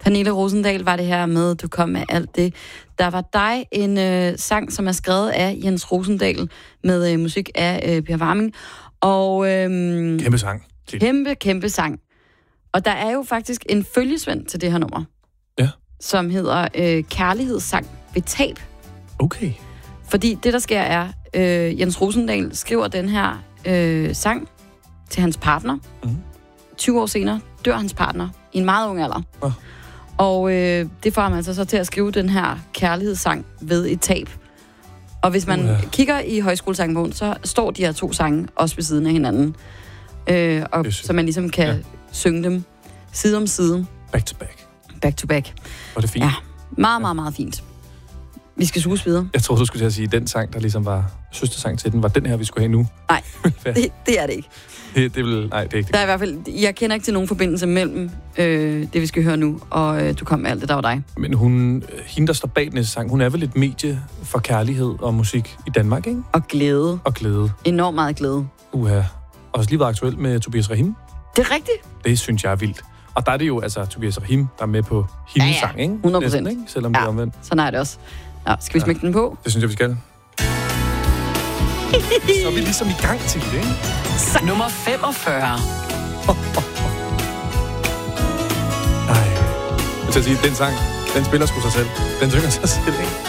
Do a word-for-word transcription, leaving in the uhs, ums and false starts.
Pernille Rosendahl var det her med, du kom med alt det. Der var dig en øh, sang, som er skrevet af Jens Rosendahl med øh, musik af øh, Per Warming. Og, øh, kæmpe sang. Kæmpe, kæmpe sang. Og der er jo faktisk en følgesvend til det her nummer. Ja. Som hedder øh, Kærlighedssang ved tab. Okay. Fordi det, der sker, er, øh, Jens Rosendahl skriver den her øh, sang til hans partner. Mm. tyve år senere dør hans partner i en meget ung alder. Oh. Og øh, det får ham altså så til at skrive den her kærlighedssang ved et tab. Og hvis man uh. kigger i højskolesangbogen, så står de her to sange også ved siden af hinanden. Øh, og så man ligesom kan ja. synge dem side om side. Back to back. Back to back. Var det fint? Ja, meget, meget, meget fint. Vi skal suges videre. Jeg troede, du skulle til at sige, at den sang, der ligesom var søstersang til den, var den her, vi skulle have nu. Nej, det, det er det ikke. Det, det vil, nej, det er ikke det. Der er i hvert fald, jeg kender ikke til nogen forbindelse mellem øh, det, vi skal høre nu, og øh, du kom med alt det, der var dig. Men hun, hende, der står bag den næste sang, hun er vel et medie for kærlighed og musik i Danmark, ikke? Og glæde. Og glæde. Enormt meget glæde. Uha. Også lige været aktuelt med Tobias Rahim. Det er rigtigt. Det synes jeg er vildt. Og der er det jo altså Tobias Rahim, der er med på hendes ja, ja. sang, ikke? hundrede procent. Næsten, ikke? Selvom ja, det er omvendt. Sådan er det også. Ja, skal vi smække ja. den på? Det synes jeg, vi skal. Så er vi ligesom i gang til det, ikke? Sang nummer femogfyrre. Nej. Jeg vil sige, den sang, den spiller sgu sig selv. Den synger sig selv, ikke?